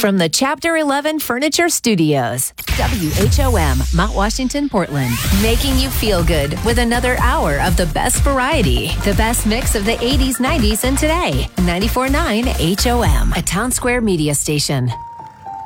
From the Chapter 11 Furniture Studios, WHOM, Mount Washington, Portland. Making you feel good with another hour of the best variety. The best mix of the 80s, 90s, and today. 94.9 HOM, a Town Square media station.